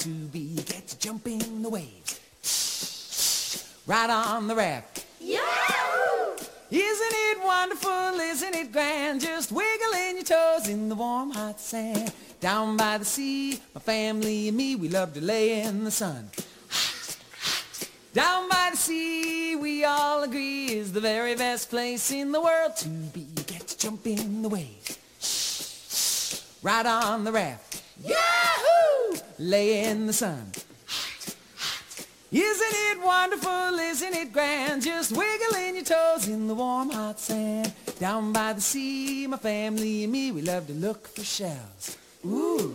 to be. Get to jump in the waves. Right on the raft. Yahoo! Isn't it wonderful, isn't it grand? Just wiggling your toes in the warm hot sand. Down by the sea, my family and me, we love to lay in the sun. Down by the sea, we all agree, is the very best place in the world to be. Get to jump in the waves. Right on the raft. Yahoo! Lay in the sun. Isn't it wonderful, isn't it grand? Just wiggling your toes in the warm hot sand. Down by the sea, my family and me, we love to look for shells. Ooh.